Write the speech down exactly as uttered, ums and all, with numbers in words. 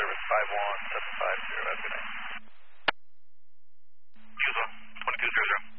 service five one seven five zero. Have a good night. Use one, twenty-two zero zero.